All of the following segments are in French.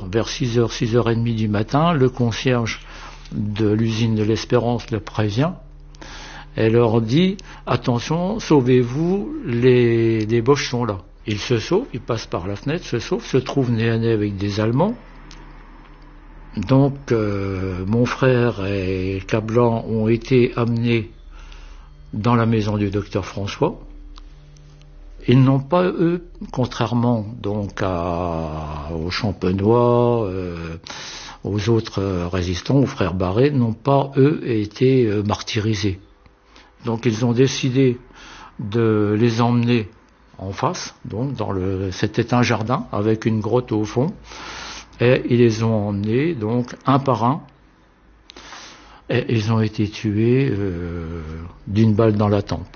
vers 6h, 6h30 du matin, le concierge de l'usine de l'Espérance le prévient et leur dit « Attention, sauvez-vous, les Boches sont là ». Il se sauve, il passe par la fenêtre, se sauve, se trouve nez à nez avec des Allemands. Donc mon frère et Cablan ont été amenés dans la maison du docteur François. Ils n'ont pas, eux, contrairement donc aux Champenois, aux autres résistants, aux frères Barré, n'ont pas, eux, été martyrisés. Donc ils ont décidé de les emmener en face, donc c'était un jardin avec une grotte au fond, et ils les ont emmenés donc un par un, et ils ont été tués d'une balle dans la tempe.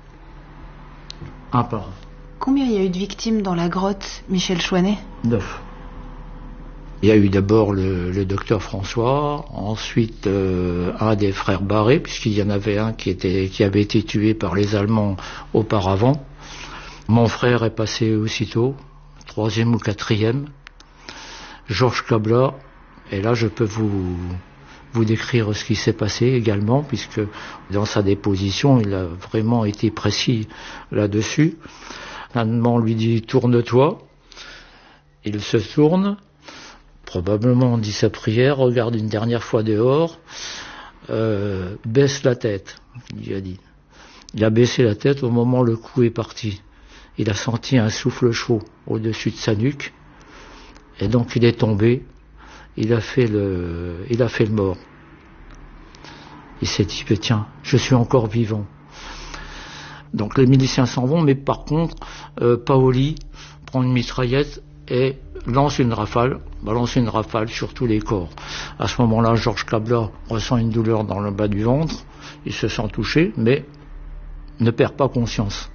Un par un. Combien il y a eu de victimes dans la grotte, Michel Chouanet ? 9. Il y a eu d'abord le docteur François, ensuite un des frères Barré, puisqu'il y en avait un qui avait été tué par les Allemands auparavant. Mon frère est passé aussitôt, 3e ou 4e. Georges Cabla, et là je peux vous décrire ce qui s'est passé également, puisque dans sa déposition, il a vraiment été précis là-dessus. L'Allemand lui dit « Tourne-toi ». Il se tourne, probablement dit sa prière, regarde une dernière fois dehors, baisse la tête, il a dit. Il a baissé la tête au moment où le coup est parti. Il a senti un souffle chaud au-dessus de sa nuque, et donc il est tombé, il a fait le mort. Il s'est dit, tiens, je suis encore vivant. Donc les miliciens s'en vont, mais par contre, Paoli prend une mitraillette et balance une rafale sur tous les corps. À ce moment-là, Georges Cabla ressent une douleur dans le bas du ventre, il se sent touché, mais ne perd pas conscience.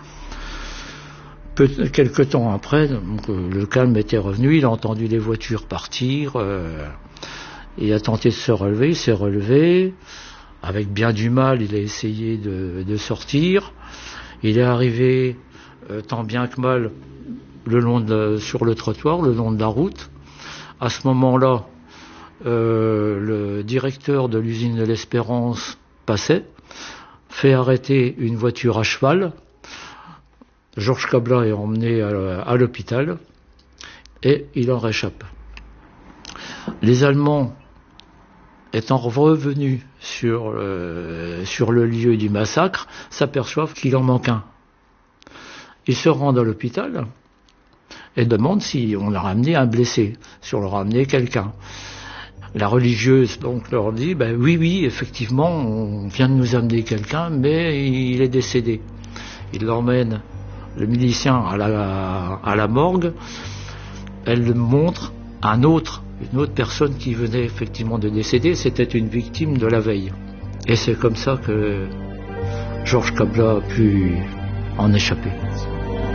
Quelque temps après, donc, le calme était revenu, il a entendu les voitures partir, il a tenté de se relever, il s'est relevé, avec bien du mal, il a essayé de sortir, il est arrivé tant bien que mal sur le trottoir, le long de la route. À ce moment-là, le directeur de l'usine de l'Espérance passait, fait arrêter une voiture à cheval. Georges Cabla est emmené à l'hôpital et il en réchappe. Les Allemands, étant revenus sur le lieu du massacre, s'aperçoivent qu'il en manque un. Ils se rendent à l'hôpital et demandent si on leur a amené un blessé, si on leur a amené quelqu'un. La religieuse donc leur dit oui, effectivement, on vient de nous amener quelqu'un, mais il est décédé. Il l'emmène, le milicien, à la morgue. Elle montre une autre personne qui venait effectivement de décéder, c'était une victime de la veille. Et c'est comme ça que Georges Cabla a pu en échapper.